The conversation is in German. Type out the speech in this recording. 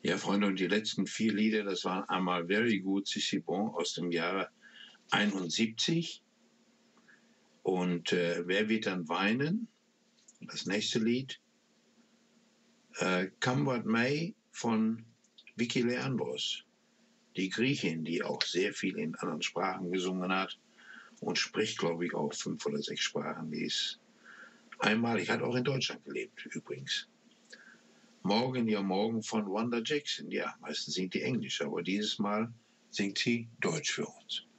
Ja, Freunde, und die letzten 4 Lieder, das waren einmal Very Good, C'est Bon aus dem Jahre 71 und Wer wird dann weinen? Das nächste Lied. Come What May von Vicky Leandros, die Griechin, die auch sehr viel in anderen Sprachen gesungen hat und spricht, glaube ich, auch 5 oder 6 Sprachen. Die ist einmalig, hat auch in Deutschland gelebt übrigens. Morgen, ja morgen von Wanda Jackson. Ja, meistens singt die Englisch, aber dieses Mal singt sie Deutsch für uns.